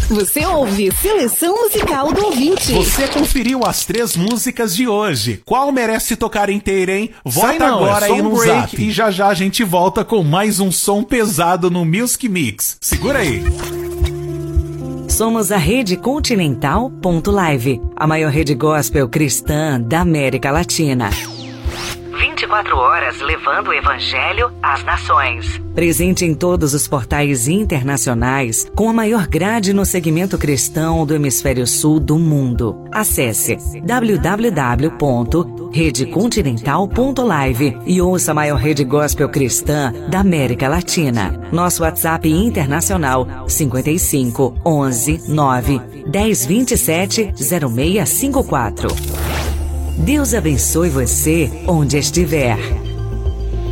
Você ouve Seleção Musical do Ouvinte. Você conferiu as 3 músicas de hoje. Qual merece tocar inteira, hein? Vota agora aí no break e já a gente volta com mais um som pesado no Music Mix. Segura aí. Somos a Rede Continental.live, a maior rede gospel cristã da América Latina. 24 horas levando o evangelho às nações. Presente em todos os portais internacionais, com a maior grade no segmento cristão do hemisfério sul do mundo. Acesse www.redecontinental.live e ouça a maior rede gospel cristã da América Latina. Nosso WhatsApp internacional 55 11 9 10 27 0654. Deus abençoe você onde estiver.